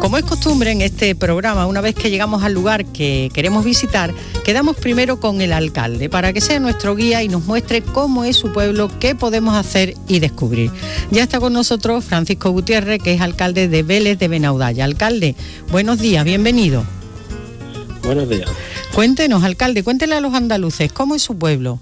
Como es costumbre en este programa, una vez que llegamos al lugar que queremos visitar, quedamos primero con el alcalde para que sea nuestro guía y nos muestre cómo es su pueblo, qué podemos hacer y descubrir. Ya está con nosotros Francisco Gutiérrez, que es alcalde de Vélez de Benaudalla. Alcalde, buenos días, bienvenido. Buenos días. Cuéntenos, alcalde, cuéntele a los andaluces, ¿cómo es su pueblo?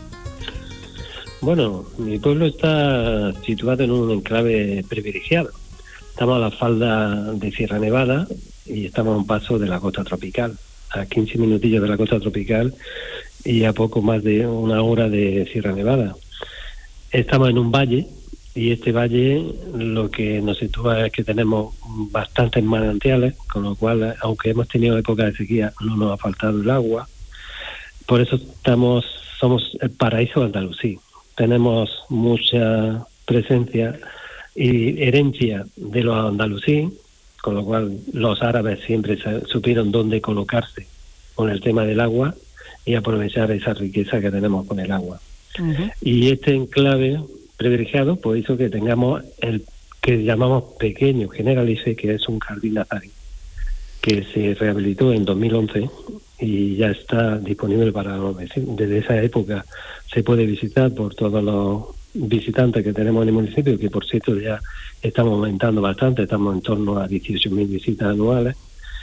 Bueno, mi pueblo está situado en un enclave privilegiado. Estamos a la falda de Sierra Nevada y estamos a un paso de la costa tropical, a 15 minutillos de la costa tropical y a poco más de una hora de Sierra Nevada. Estamos en un valle y este valle lo que nos sitúa es que tenemos bastantes manantiales, con lo cual, aunque hemos tenido épocas de sequía, no nos ha faltado el agua. Por eso somos el paraíso andalusí. Tenemos mucha presencia y herencia de los andalusí, con lo cual los árabes siempre supieron dónde colocarse con el tema del agua y aprovechar esa riqueza que tenemos con el agua. Uh-huh. Y este enclave privilegiado pues hizo que tengamos el que llamamos pequeño Generalife, que es un jardín nazarí, que se rehabilitó en 2011 y ya está disponible para los vecinos. Desde esa época se puede visitar por todos los visitantes que tenemos en el municipio, que por cierto ya estamos aumentando bastante, estamos en torno a 18.000 visitas anuales.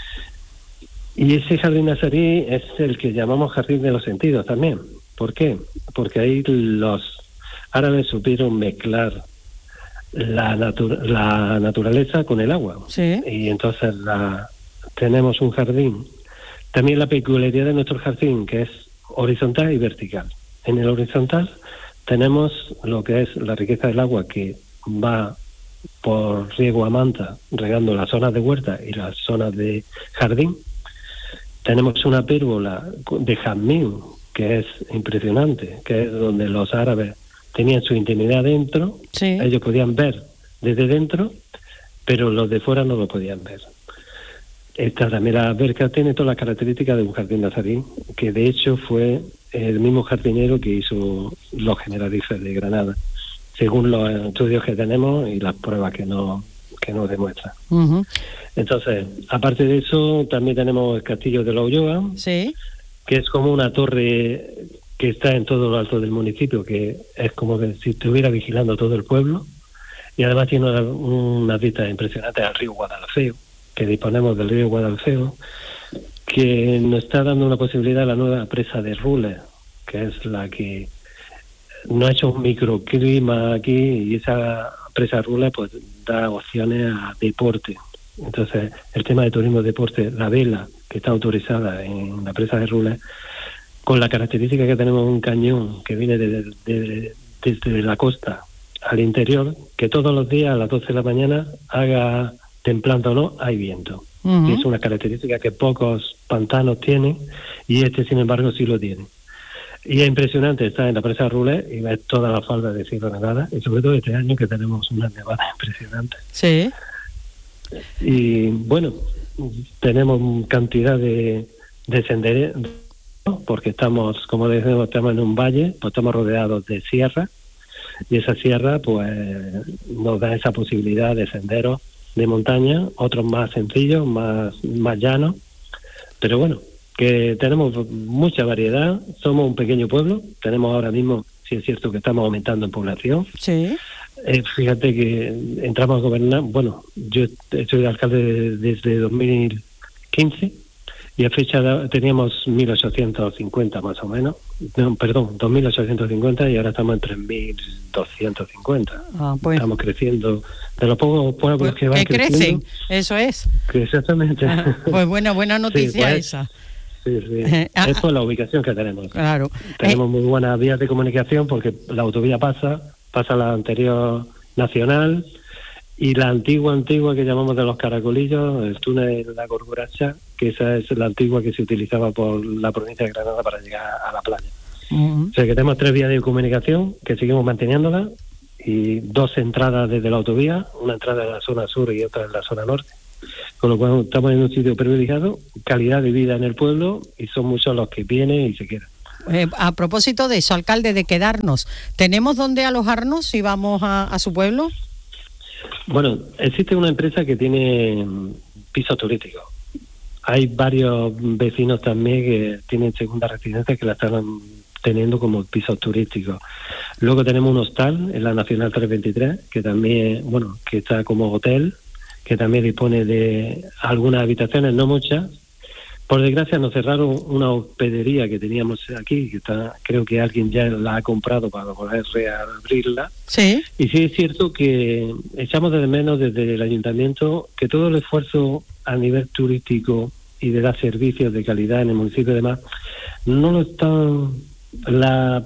Y ese jardín nazarí es el que llamamos jardín de los sentidos también. ¿Por qué? Porque ahí los árabes supieron mezclar la naturaleza con el agua. Sí. Y entonces tenemos un jardín. También la peculiaridad de nuestro jardín, que es horizontal y vertical. En el horizontal tenemos lo que es la riqueza del agua, que va por riego a manta, regando las zonas de huerta y las zonas de jardín. Tenemos una pérgola de jazmín, que es impresionante, que es donde los árabes tenían su intimidad dentro. Sí. Ellos podían ver desde dentro, pero los de fuera no lo podían ver. Esta también, la alberca, tiene todas las características de un jardín nazarí, que de hecho fue el mismo jardinero que hizo los Generalifes de Granada, según los estudios que tenemos y las pruebas que nos demuestran. Uh-huh. Entonces, aparte de eso, también tenemos el Castillo de la Ulloa, sí, que es como una torre que está en todo lo alto del municipio, que es como si estuviera vigilando todo el pueblo, y además tiene unas vistas impresionantes al río Guadalfeo, que disponemos del río Guadalfeo, que nos está dando una posibilidad a la nueva presa de Rules, que es la que no ha hecho un microclima aquí, y esa presa de Rules pues da opciones a deporte. Entonces, el tema de turismo deporte, la vela que está autorizada en la presa de Rules, con la característica que tenemos un cañón que viene desde la costa al interior, que todos los días a las 12 de la mañana, haga templante o no, hay viento. Uh-huh. Y es una característica que pocos pantanos tienen, y este, sin embargo, sí lo tiene. Y es impresionante estar en la presa de Rules y ver toda la falda de Sierra Nevada, y sobre todo este año que tenemos unas nevadas impresionantes. Sí. Y bueno, tenemos cantidad de senderos, porque estamos, como decimos, estamos en un valle, pues estamos rodeados de sierra, y esa sierra pues nos da esa posibilidad de senderos de montaña, otros más sencillos, más llanos, pero bueno, que tenemos mucha variedad. Somos un pequeño pueblo, tenemos ahora mismo, sí es cierto que estamos aumentando en población. Sí. Fíjate que entramos a gobernar, bueno, yo soy alcalde desde 2015 y a fecha teníamos 1.850 más o menos, no, perdón, 2.850, y ahora estamos en 3.250. Pues, estamos creciendo de los pocos pueblos pues, que van creciendo. Crecen, eso es. Exactamente. Pues buena noticia, sí, pues, esa. Sí. Es por la ubicación que tenemos. Claro. Tenemos muy buenas vías de comunicación, porque la autovía pasa la anterior nacional, y la antigua que llamamos de los Caracolillos, el túnel de la Gorgoracha, que esa es la antigua que se utilizaba por la provincia de Granada para llegar a la playa. Uh-huh. O sea que tenemos 3 vías de comunicación que seguimos manteniéndolas, y 2 entradas desde la autovía, una entrada en la zona sur y otra en la zona norte. Con lo cual estamos en un sitio privilegiado, calidad de vida en el pueblo, y son muchos los que vienen y se quedan. A propósito de eso, alcalde, de quedarnos, ¿tenemos dónde alojarnos si vamos a su pueblo? Bueno, existe una empresa que tiene pisos turísticos. Hay varios vecinos también que tienen segunda residencia que la están teniendo como pisos turísticos. Luego tenemos un hostal en la Nacional 323, que también, que está como hotel, que también dispone de algunas habitaciones, no muchas. Por desgracia nos cerraron una hospedería que teníamos aquí, que creo que alguien ya la ha comprado para poder reabrirla. Sí. Y sí es cierto que echamos de menos desde el ayuntamiento que todo el esfuerzo a nivel turístico y de dar servicios de calidad en el municipio y demás, no lo están... La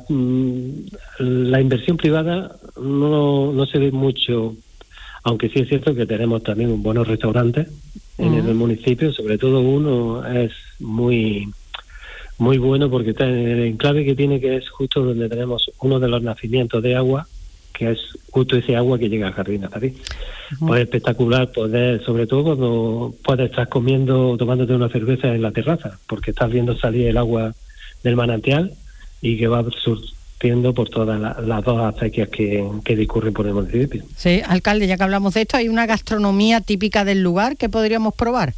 inversión privada no se ve mucho, aunque sí es cierto que tenemos también buenos restaurantes en el municipio, sobre todo uno es muy muy bueno porque está en el enclave que tiene, que es justo donde tenemos uno de los nacimientos de agua, que es justo ese agua que llega al Jardín Nazarí. Pues es espectacular poder, sobre todo cuando puedes estar tomándote una cerveza en la terraza, porque estás viendo salir el agua del manantial y que va surtiendo por todas las dos acequias que discurren por el municipio. Sí, alcalde, ya que hablamos de esto, ¿hay una gastronomía típica del lugar que podríamos probar?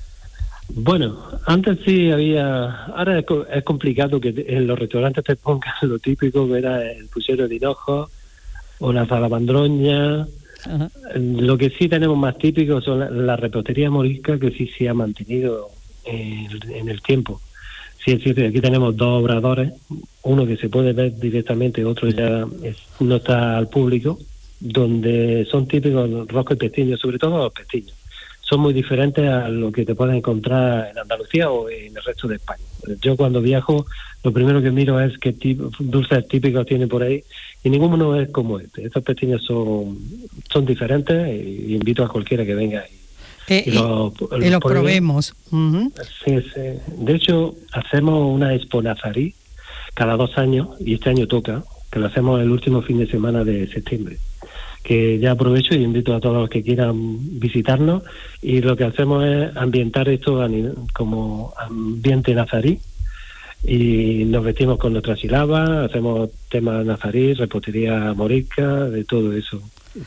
Bueno, antes sí había, ahora es complicado que en los restaurantes te pongan lo típico, que era el puchero de hinojo o la salamandroña. Ajá. Lo que sí tenemos más típico son la repostería morisca, que sí se ha mantenido en el tiempo. Sí, es cierto, aquí tenemos dos obradores, uno que se puede ver directamente, otro ya no está al público, donde son típicos rosco y pestiños, sobre todo los pestiños. Son muy diferentes a lo que te puedes encontrar en Andalucía o en el resto de España. Yo cuando viajo, lo primero que miro es qué dulces típicos tiene por ahí, y ninguno es como este. Estos pestiños son diferentes, y invito a cualquiera que venga y los probemos. Uh-huh. Sí. De hecho, hacemos una Expo Nazarí cada 2 años, y este año toca, que lo hacemos el último fin de semana de septiembre. Que ya aprovecho y invito a todos los que quieran visitarnos, y lo que hacemos es ambientar esto como ambiente nazarí, y nos vestimos con nuestra sílaba, hacemos temas nazarí, repostería morisca, de todo eso.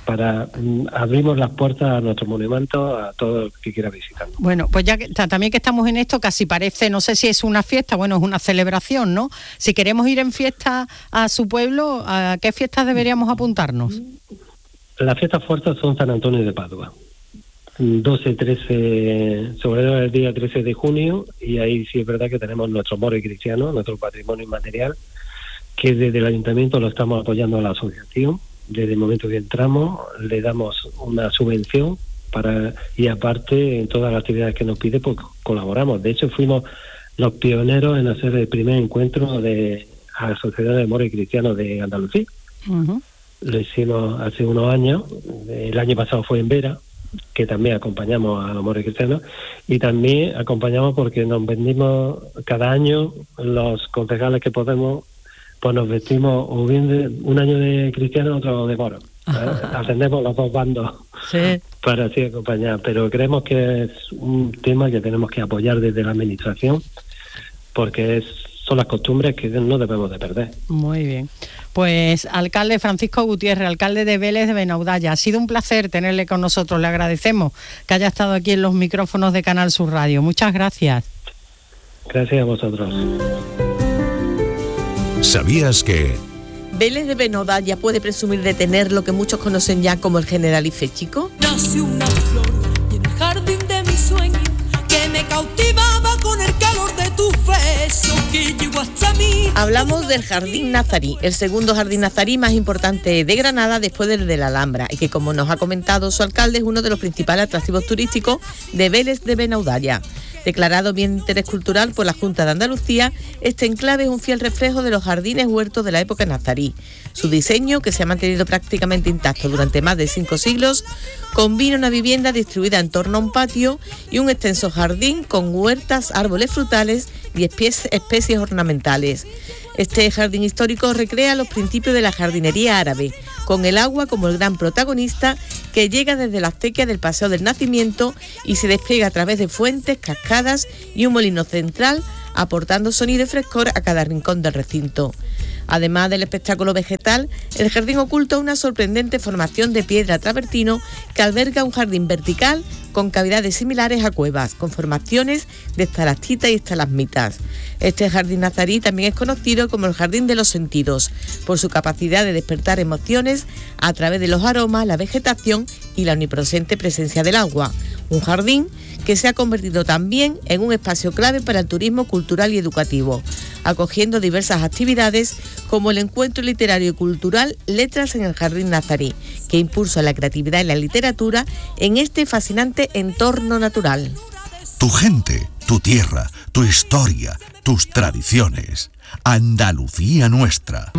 Abrimos las puertas a nuestros monumentos a todo el que quiera visitarnos. Bueno, pues ya que también que estamos en esto, casi parece, no sé si es una fiesta, bueno, es una celebración, ¿no? Si queremos ir en fiesta a su pueblo, ¿a qué fiestas deberíamos apuntarnos? Las fiestas fuertes son San Antonio de Padua, 12, 13, sobre todo el día 13 de junio, y ahí sí es verdad que tenemos nuestro moro cristiano, nuestro patrimonio inmaterial, que desde el ayuntamiento lo estamos apoyando a la asociación. Desde el momento que entramos le damos una subvención y aparte en todas las actividades que nos pide pues colaboramos. De hecho fuimos los pioneros en hacer el primer encuentro de la Sociedad de Moro y Cristiano de Andalucía. Uh-huh. Lo hicimos hace unos años, el año pasado fue en Vera, que también acompañamos a los moros y cristianos, y también acompañamos porque nos vendimos cada año, los concejales que podemos, pues nos vestimos o bien un año de cristiano, otro de moro. Atendemos los dos bandos, sí, para así acompañar, pero creemos que es un tema que tenemos que apoyar desde la administración, porque son las costumbres que no debemos de perder. Muy bien. Pues alcalde Francisco Gutiérrez, alcalde de Vélez de Benaudalla, ha sido un placer tenerle con nosotros. Le agradecemos que haya estado aquí en los micrófonos de Canal Sur Radio. Muchas gracias. Gracias a vosotros. ¿Sabías que Vélez de Benaudalla puede presumir de tener lo que muchos conocen ya como el Generalife chico? Nació una flor y en el jardín de mi sueño que me cautivaba con el calor de tu beso que llegó hasta mí. Hablamos del Jardín Nazarí, el segundo jardín nazarí más importante de Granada después del de la Alhambra, y que, como nos ha comentado su alcalde, es uno de los principales atractivos turísticos de Vélez de Benaudalla. Declarado bien de interés cultural por la Junta de Andalucía, este enclave es un fiel reflejo de los jardines huertos de la época nazarí. Su diseño, que se ha mantenido prácticamente intacto durante más de 5 siglos, combina una vivienda distribuida en torno a un patio y un extenso jardín con huertas, árboles frutales y especies ornamentales. Este jardín histórico recrea los principios de la jardinería árabe, con el agua como el gran protagonista, que llega desde la acequia del Paseo del Nacimiento y se despliega a través de fuentes, cascadas y un molino central, aportando sonido y frescor a cada rincón del recinto. Además del espectáculo vegetal, el jardín oculta una sorprendente formación de piedra travertino que alberga un jardín vertical con cavidades similares a cuevas, con formaciones de estalactitas y estalagmitas. Este jardín nazarí también es conocido como el jardín de los sentidos, por su capacidad de despertar emociones a través de los aromas, la vegetación y la omnipresente presencia del agua. Un jardín que se ha convertido también en un espacio clave para el turismo cultural y educativo, acogiendo diversas actividades como el encuentro literario y cultural Letras en el Jardín Nazarí, que impulsa la creatividad y la literatura en este fascinante entorno natural. Tu gente, tu tierra, tu historia, tus tradiciones. Andalucía nuestra.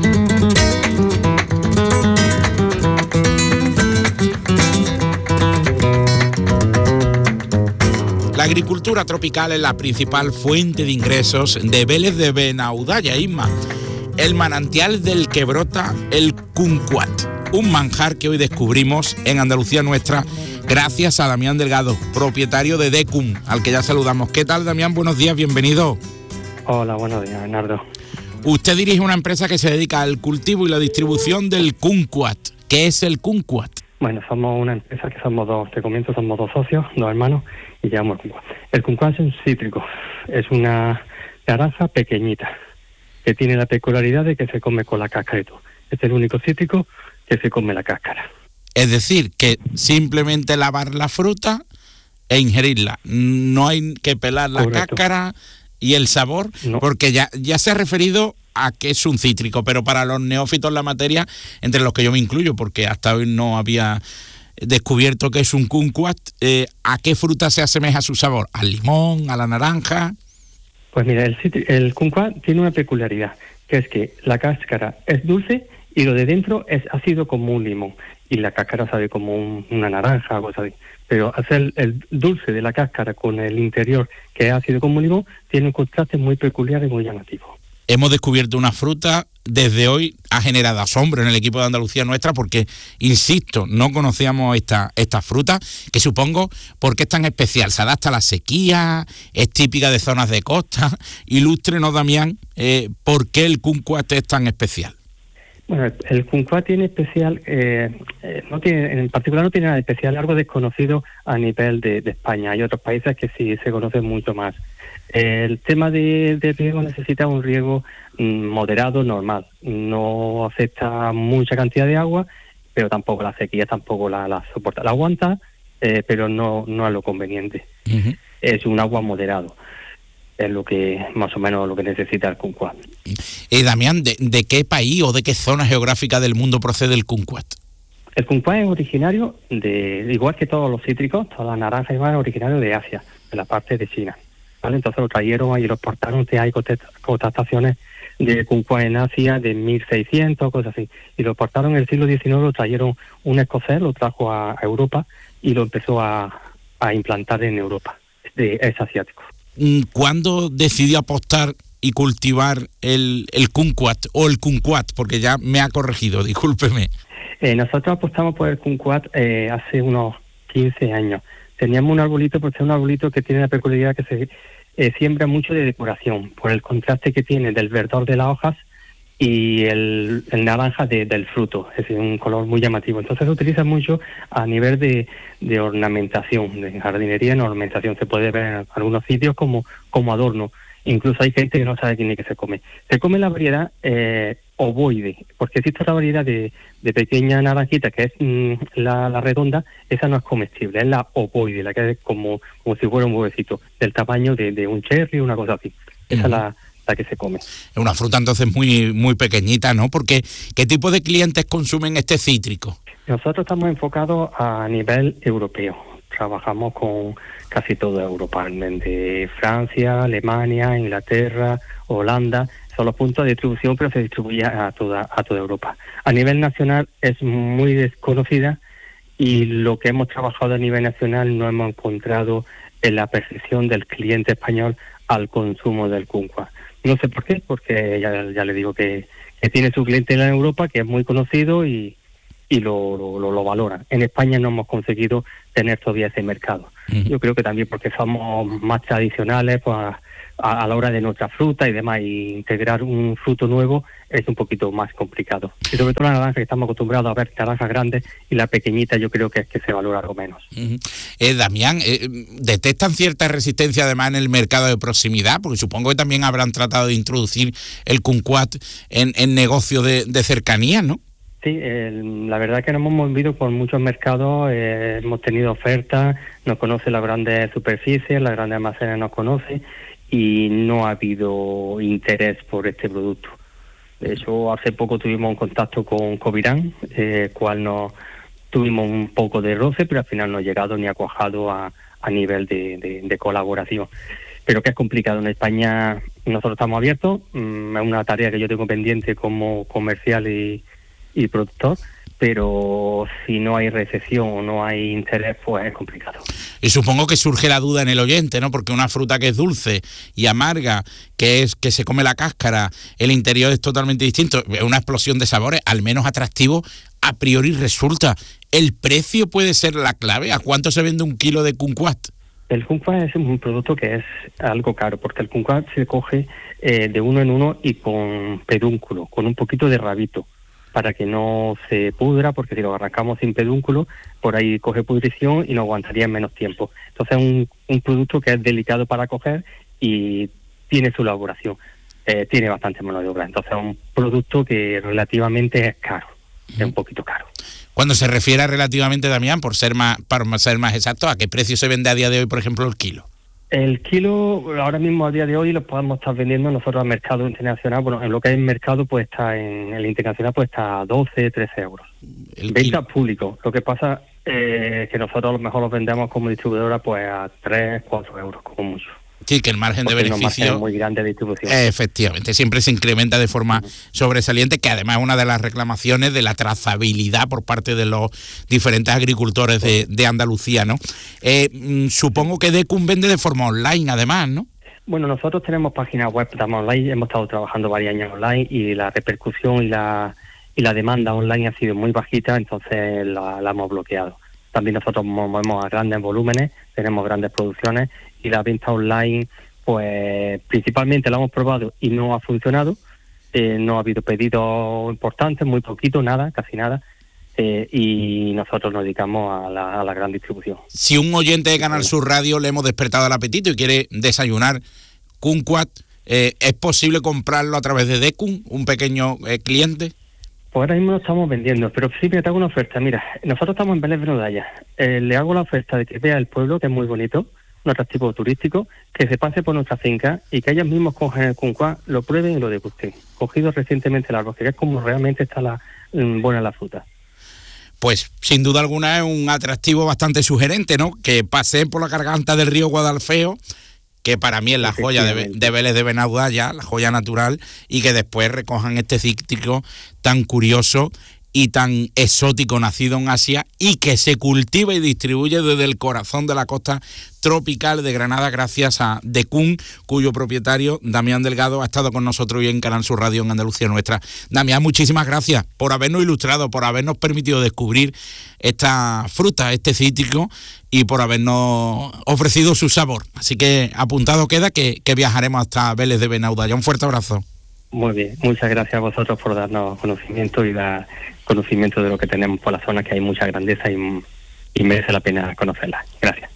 La agricultura tropical es la principal fuente de ingresos de Vélez de Benaudalla, Isma. El manantial del que brota el kumquat, un manjar que hoy descubrimos en Andalucía nuestra gracias a Damián Delgado, propietario de Decum, al que ya saludamos. ¿Qué tal, Damián? Buenos días, bienvenido. Hola, buenos días, Bernardo. Usted dirige una empresa que se dedica al cultivo y la distribución del kumquat. ¿Qué es el kumquat? Bueno, somos una empresa que somos dos socios, dos hermanos, y llevamos el kumquat. El kumquat es un cítrico, es una naranja pequeñita, que tiene la peculiaridad de que se come con la cáscara y todo. Es el único cítrico que se come la cáscara. Es decir, que simplemente lavar la fruta e ingerirla. No hay que pelar la cáscara y el sabor, no. Porque ya se ha referido a que es un cítrico, pero para los neófitos en la materia, entre los que yo me incluyo, porque hasta hoy no había descubierto que es un kumquat, ¿a qué fruta se asemeja su sabor? ¿Al limón, a la naranja? Pues mira, el kumquat tiene una peculiaridad, que es que la cáscara es dulce y lo de dentro es ácido como un limón, y la cáscara sabe como una naranja, algo así. Pero hacer el dulce de la cáscara con el interior, que es ácido como un limón, tiene un contraste muy peculiar y muy llamativo. Hemos descubierto una fruta, desde hoy ha generado asombro en el equipo de Andalucía nuestra, porque, insisto, no conocíamos esta fruta, que supongo, ¿por qué es tan especial? ¿Se adapta a la sequía? ¿Es típica de zonas de costa? Ilústrenos, Damián, ¿por qué el kumquat es tan especial? Bueno, el kumquat tiene especial, en particular no tiene nada especial, algo desconocido a nivel de España. Hay otros países que sí se conocen mucho más. El tema de riego necesita un riego moderado, normal. No afecta mucha cantidad de agua, pero tampoco la sequía, tampoco la soporta. La aguanta, pero no es lo conveniente. Uh-huh. Es un agua moderado. Es lo que más o menos lo que necesita el kumquat. Damián, ¿de qué país o de qué zona geográfica del mundo procede el kumquat? El kumquat es originario igual que todos los cítricos, todas las naranjas igual, es originario de Asia, de la parte de China. ¿Vale? Entonces lo trajeron y lo exportaron. Hay contestaciones de kumquat en Asia de 1600, cosas así. Y lo exportaron en el siglo XIX, lo trajeron un escocés, lo trajo a Europa y lo empezó a implantar en Europa. Es asiático. ¿Cuándo decidió apostar y cultivar el kumquat o el kumquat? Porque ya me ha corregido, discúlpeme. Nosotros apostamos por el kumquat hace unos 15 años. Teníamos un arbolito, porque es un arbolito que tiene la peculiaridad que se siembra mucho de decoración, por el contraste que tiene del verdor de las hojas y el naranja del fruto, es decir, un color muy llamativo. Entonces se utiliza mucho a nivel de ornamentación, de jardinería en ornamentación. Se puede ver en algunos sitios como adorno. Incluso hay gente que no sabe ni qué se come. Se come la variedad ovoide, porque existe otra variedad de pequeña naranjita que es la redonda. Esa no es comestible, es la ovoide, la que es como si fuera un huevecito, del tamaño de un cherry, una cosa así. Esa es la que se come. Es una fruta entonces muy, muy pequeñita, ¿no? Porque ¿qué tipo de clientes consumen este cítrico? Nosotros estamos enfocados a nivel europeo. Trabajamos con casi toda Europa, de Francia, Alemania, Inglaterra, Holanda. Son los puntos de distribución, pero se distribuye a toda Europa. A nivel nacional es muy desconocida y lo que hemos trabajado a nivel nacional no hemos encontrado en la percepción del cliente español al consumo del kumquat. No sé por qué, porque ya le digo que tiene su clientela en Europa, que es muy conocido y y lo valoran. En España no hemos conseguido tener todavía ese mercado. Yo creo que también porque somos más tradicionales, pues a la hora de nuestra fruta y demás, y integrar un fruto nuevo es un poquito más complicado. Y sobre todo la naranja, que estamos acostumbrados a ver naranjas grandes, y la pequeñita yo creo que es que se valora algo menos. Damián, ¿detectan cierta resistencia además en el mercado de proximidad? Porque supongo que también habrán tratado de introducir el kumquat en negocio de cercanía, ¿no? Sí, la verdad que nos hemos movido por muchos mercados, hemos tenido ofertas, nos conocen las grandes superficies, las grandes almacenes nos conocen, y no ha habido interés por este producto. De hecho, hace poco tuvimos un contacto con Covirán, cual nos tuvimos un poco de roce, pero al final no ha llegado ni ha cuajado a nivel de colaboración. Pero que es complicado. En España nosotros estamos abiertos, es una tarea que yo tengo pendiente como comercial y productor, pero si no hay recepción o no hay interés, pues es complicado. Y supongo que surge la duda en el oyente, ¿no? Porque una fruta que es dulce y amarga, que se come la cáscara, el interior es totalmente distinto, es una explosión de sabores, al menos atractivo, a priori resulta. ¿El precio puede ser la clave? ¿A cuánto se vende un kilo de kumquat? El kumquat es un producto que es algo caro, porque el kumquat se coge de uno en uno y con pedúnculo, con un poquito de rabito, para que no se pudra, porque si lo arrancamos sin pedúnculo, por ahí coge pudrición y nos aguantaría en menos tiempo. Entonces es un producto que es delicado para coger y tiene su elaboración, tiene bastante mano de obra. Entonces es un producto que relativamente es caro, es un poquito caro. Cuando se refiere a relativamente, Damián, por ser más exacto, ¿a qué precio se vende a día de hoy, por ejemplo, el kilo? El kilo, ahora mismo a día de hoy, lo podemos estar vendiendo nosotros al mercado internacional. Bueno, en lo que es el mercado, pues está en el internacional, pues está a 12, 13 euros. Venta público. Lo que pasa que nosotros a lo mejor los vendemos como distribuidora pues a 3, 4 euros, como mucho. Sí, que el margen de beneficio es muy grande de distribución. Efectivamente, siempre se incrementa de forma sobresaliente, que además es una de las reclamaciones de la trazabilidad por parte de los diferentes agricultores de Andalucía, ¿no? Supongo que Decum vende de forma online, además, ¿no? Bueno, nosotros tenemos página web, estamos online, hemos estado trabajando varios años online, y la repercusión y la demanda online ha sido muy bajita, entonces la hemos bloqueado. También nosotros movemos a grandes volúmenes, tenemos grandes producciones, y la venta online, pues principalmente la hemos probado y no ha funcionado. No ha habido pedidos importantes, muy poquito, nada, casi nada, y nosotros nos dedicamos a la gran distribución. Si un oyente de Canal Sur Radio le hemos despertado el apetito y quiere desayunar kumquat, ¿es posible comprarlo a través de Decum, un pequeño cliente? Pues ahora mismo lo estamos vendiendo, pero sí me te hago una oferta. Mira, nosotros estamos en Vélez de Benudalla. Le hago la oferta de que vea el pueblo, que es muy bonito, un atractivo turístico, que se pase por nuestra finca y que ellos mismos cogen el kumquat, lo prueben y lo degusten. Cogido recientemente el árbol, que es como realmente está buena la fruta. Pues sin duda alguna es un atractivo bastante sugerente, ¿no? Que paseen por la garganta del río Guadalfeo, que para mí es la joya de Vélez de Benudalla, la joya natural, y que después recojan este cítrico tan curioso y tan exótico, nacido en Asia, y que se cultiva y distribuye desde el corazón de la costa tropical de Granada, gracias a Decum, cuyo propietario, Damián Delgado, ha estado con nosotros hoy en Canal Sur Radio en Andalucía Nuestra. Damián, muchísimas gracias por habernos ilustrado, por habernos permitido descubrir esta fruta, este cítrico, y por habernos ofrecido su sabor. Así que apuntado queda que viajaremos hasta Vélez de Benudalla. Un fuerte abrazo. Muy bien, muchas gracias a vosotros por darnos conocimiento y dar conocimiento de lo que tenemos por la zona, que hay mucha grandeza y merece la pena conocerla. Gracias.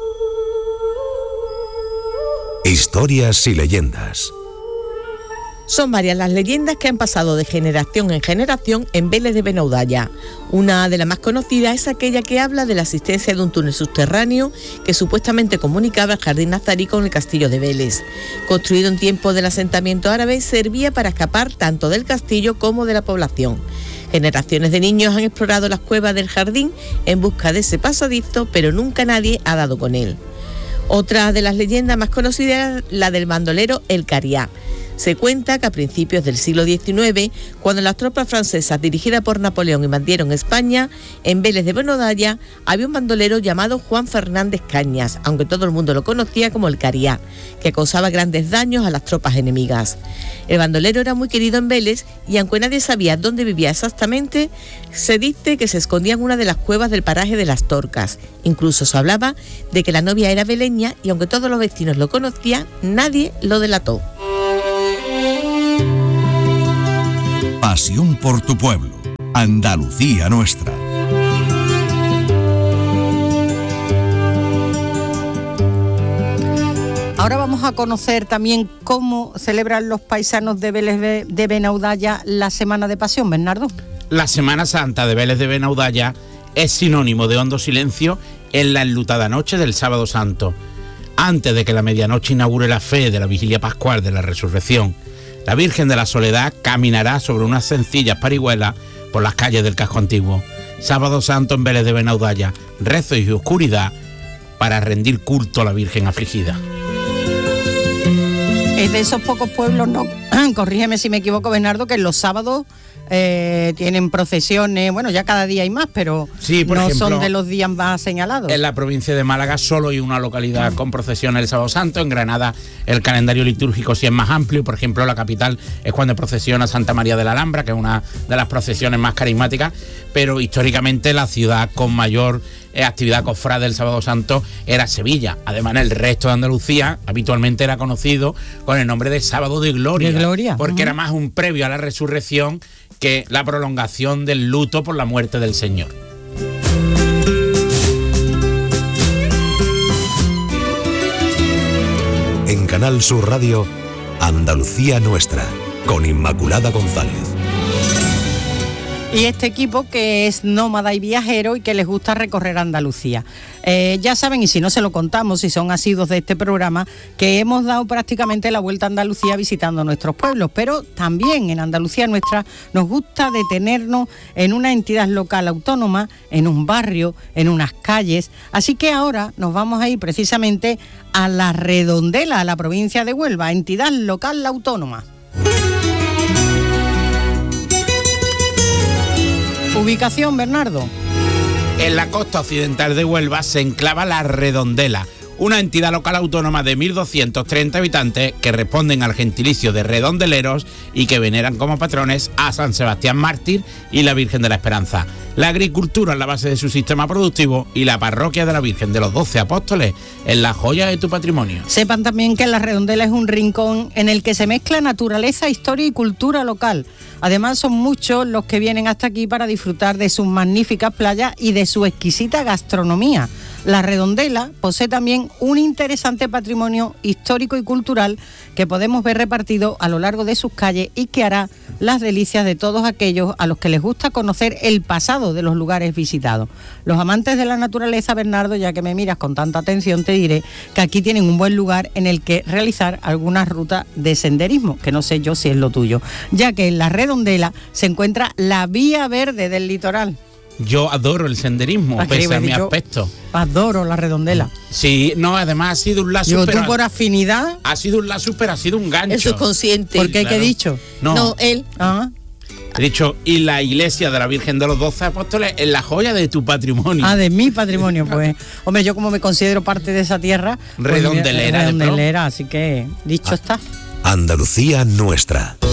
Historias y leyendas. Son varias las leyendas que han pasado de generación en generación en Vélez de Benudalla. Una de las más conocidas es aquella que habla de la existencia de un túnel subterráneo que supuestamente comunicaba el Jardín Nazarí con el castillo de Vélez. Construido en tiempos del asentamiento árabe, servía para escapar tanto del castillo como de la población. Generaciones de niños han explorado las cuevas del jardín en busca de ese pasadizo, pero nunca nadie ha dado con él. Otra de las leyendas más conocidas es la del bandolero El Cariá. Se cuenta que a principios del siglo XIX, cuando las tropas francesas dirigidas por Napoleón invadieron España, en Vélez de Benodalla había un bandolero llamado Juan Fernández Cañas, aunque todo el mundo lo conocía como el Cariá, que causaba grandes daños a las tropas enemigas. El bandolero era muy querido en Vélez y aunque nadie sabía dónde vivía exactamente, se dice que se escondía en una de las cuevas del paraje de Las Torcas. Incluso se hablaba de que la novia era veleña y aunque todos los vecinos lo conocían, nadie lo delató. Pasión por tu pueblo. Andalucía nuestra. Ahora vamos a conocer también cómo celebran los paisanos de Vélez de Benaudalla la Semana de Pasión, Bernardo. La Semana Santa de Vélez de Benaudalla es sinónimo de hondo silencio en la enlutada noche del Sábado Santo. Antes de que la medianoche inaugure la fe de la vigilia pascual de la Resurrección, la Virgen de la Soledad caminará sobre unas sencillas parihuelas por las calles del casco antiguo. Sábado Santo en Vélez de Benaudalla, rezo y oscuridad para rendir culto a la Virgen afligida. Es de esos pocos pueblos, no, corrígeme si me equivoco, Bernardo, que en los sábados tienen procesiones, bueno, ya cada día hay más, pero sí, por no ejemplo, son de los días más señalados. En la provincia de Málaga solo hay una localidad con procesiones el Sábado Santo. En Granada el calendario litúrgico sí es más amplio. Por ejemplo, la capital es cuando procesiona Santa María de la Alhambra, que es una de las procesiones más carismáticas, pero históricamente la ciudad con mayor actividad cofrade del Sábado Santo era Sevilla. Además, en el resto de Andalucía habitualmente era conocido con el nombre de Sábado de Gloria, porque era más un previo a la resurrección que la prolongación del luto por la muerte del Señor. En Canal Sur Radio, Andalucía Nuestra, con Inmaculada González. Y este equipo que es nómada y viajero y que les gusta recorrer Andalucía. Ya saben, y si no se lo contamos, si son asiduos de este programa, que hemos dado prácticamente la vuelta a Andalucía visitando nuestros pueblos, pero también en Andalucía Nuestra nos gusta detenernos en una entidad local autónoma, en un barrio, en unas calles. Así que ahora nos vamos a ir precisamente a La Redondela, a la provincia de Huelva, entidad local autónoma. Ubicación, Bernardo. En la costa occidental de Huelva se enclava La Redondela, una entidad local autónoma de 1.230 habitantes que responden al gentilicio de redondeleros y que veneran como patrones a San Sebastián Mártir y la Virgen de la Esperanza. La agricultura es la base de su sistema productivo y la parroquia de la Virgen de los 12 Apóstoles es la joya de tu patrimonio. Sepan también que La Redondela es un rincón en el que se mezcla naturaleza, historia y cultura local. Además, son muchos los que vienen hasta aquí para disfrutar de sus magníficas playas y de su exquisita gastronomía. La Redondela posee también un interesante patrimonio histórico y cultural que podemos ver repartido a lo largo de sus calles y que hará las delicias de todos aquellos a los que les gusta conocer el pasado de los lugares visitados. Los amantes de la naturaleza, Bernardo, ya que me miras con tanta atención, te diré que aquí tienen un buen lugar en el que realizar algunas rutas de senderismo, que no sé yo si es lo tuyo, ya que en La Redondela se encuentra la Vía Verde del Litoral. Yo adoro el senderismo, pese a mi aspecto. Adoro La Redondela. Sí, no, además ha sido un lazo. Tú por afinidad. Ha sido un lazo, pero ha sido un gancho. El subconsciente. ¿Por qué? Claro. ¿Qué he dicho? No, él. Ah. He dicho, y la iglesia de la Virgen de los 12 Apóstoles es la joya de tu patrimonio. Ah, de mi patrimonio, pues. Hombre, yo como me considero parte de esa tierra. Redondelera. Pues, redondelera, así que dicho está. Andalucía Nuestra.